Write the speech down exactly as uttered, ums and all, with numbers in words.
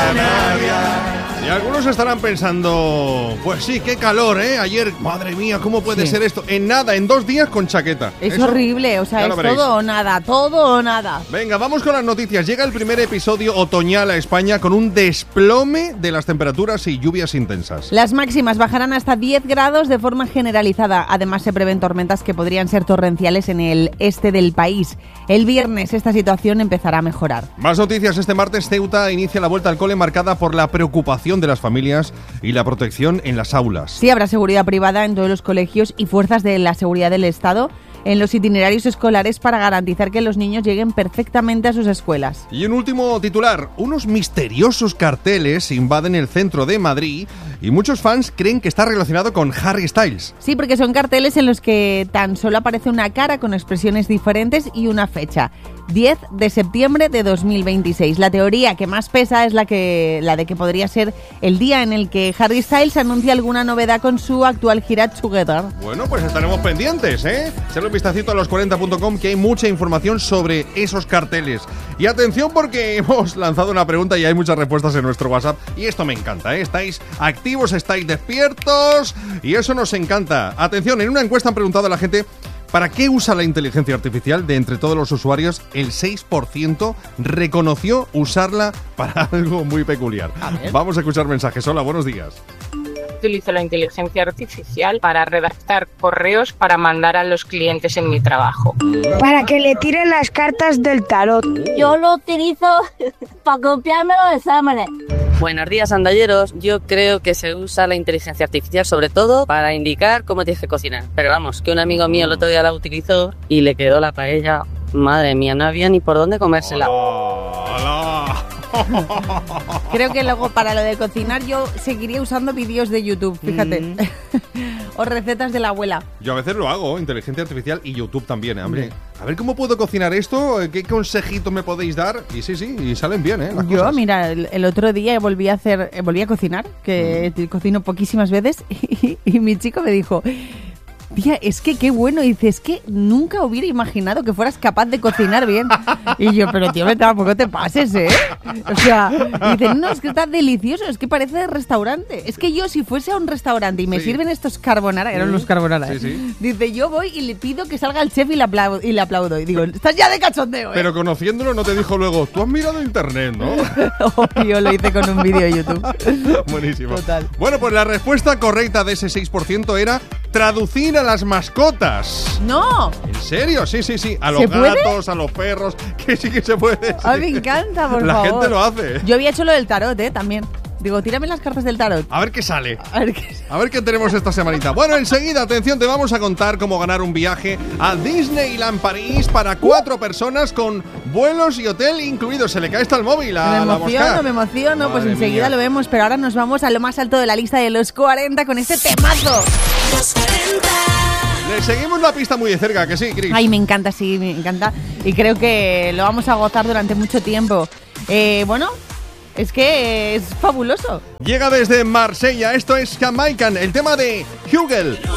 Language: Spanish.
Navidad. Y algunos estarán pensando, pues sí, qué calor, ¿eh? Ayer, madre mía, ¿cómo puede sí. ser esto? En nada, en dos días con chaqueta. Es Eso, horrible, o sea, es todo o nada, todo o nada. Venga, vamos con las noticias. Llega el primer episodio otoñal a España con un desplome de las temperaturas y lluvias intensas. Las máximas bajarán hasta diez grados de forma generalizada. Además, se prevén tormentas que podrían ser torrenciales en el este del país. El viernes esta situación empezará a mejorar. Más noticias. Este martes Ceuta inicia la vuelta al cole marcada por la preocupación de las familias y la protección en las aulas. Sí, habrá seguridad privada en todos los colegios y fuerzas de la seguridad del Estado en los itinerarios escolares para garantizar que los niños lleguen perfectamente a sus escuelas. Y un último titular. Unos misteriosos carteles invaden el centro de Madrid y muchos fans creen que está relacionado con Harry Styles. Sí, porque son carteles en los que tan solo aparece una cara con expresiones diferentes y una fecha. diez de septiembre de dos mil veintiséis. La teoría que más pesa es la, que, la de que podría ser el día en el que Harry Styles anuncia alguna novedad con su actual gira Together. Bueno, pues estaremos pendientes, ¿eh? Echadle un vistacito a los cuarenta punto com, que hay mucha información sobre esos carteles. Y atención, porque hemos lanzado una pregunta y hay muchas respuestas en nuestro WhatsApp. Y esto me encanta, ¿eh? Estáis activos, estáis despiertos y eso nos encanta. Atención, en una encuesta han preguntado a la gente ¿para qué usa la inteligencia artificial? De entre todos los usuarios, el seis por ciento reconoció usarla para algo muy peculiar. Vamos a escuchar mensajes. Hola, buenos días. Utilizo la inteligencia artificial para redactar correos para mandar a los clientes en mi trabajo. Para que le tiren las cartas del tarot. Yo lo utilizo para copiarme los exámenes. Buenos días, andalleros. Yo creo que se usa la inteligencia artificial sobre todo para indicar cómo tienes que cocinar. Pero vamos, que un amigo mío el otro día la utilizó y le quedó la paella. Madre mía, no había ni por dónde comérsela. ¡Hola! Creo que luego para lo de cocinar yo seguiría usando vídeos de YouTube, fíjate. Mm. O recetas de la abuela. Yo a veces lo hago, inteligencia artificial y YouTube también, ¿eh? Hombre. A ver cómo puedo cocinar esto, qué consejito me podéis dar. Y sí, sí, y salen bien, ¿eh? Las yo, cosas. mira, el, el otro día volví a hacer, volví a cocinar, que mm. cocino poquísimas veces, y, y mi chico me dijo: tía, es que qué bueno. Y dice, es que nunca hubiera imaginado que fueras capaz de cocinar bien. Y yo, pero tío, tampoco te pases, ¿eh? O sea, y dice, no, es que está delicioso, es que parece de restaurante. Es que yo, si fuese a un restaurante y me sí. sirven estos carbonara, eran los carbonara, sí, sí. dice, yo voy y le pido que salga el chef y le aplaudo. Y, le aplaudo. Y digo, estás ya de cachondeo, ¿eh? Pero conociéndolo no te dijo luego, tú has mirado internet, ¿no? Obvio, lo hice con un vídeo de YouTube. Buenísimo. Total. Bueno, pues la respuesta correcta de ese seis por ciento era traducir a las mascotas. ¡No! ¿En serio? Sí, sí, sí. A los gatos, a los perros, que sí que se puede. Sí. Ay, me encanta, por la favor. La gente lo hace. Yo había hecho lo del tarot, ¿eh? También. Digo, tírame las cartas del tarot. A ver qué sale. A ver qué, a ver qué tenemos esta semanita. Bueno, enseguida, atención, te vamos a contar cómo ganar un viaje a Disneyland París para cuatro uh. personas con vuelos y hotel incluidos. Se le cae hasta el móvil a Me la emociono, mosca. me emociono. Madre pues enseguida mía. lo vemos, pero ahora nos vamos a lo más alto de la lista de los cuarenta con este temazo. Los cuarenta. Le seguimos la pista muy de cerca, que sí, Cris. Ay, me encanta, sí, me encanta. Y creo que lo vamos a gozar durante mucho tiempo. Eh, bueno, es que es fabuloso. Llega desde Marsella, esto es Jamaican, el tema de Hugel.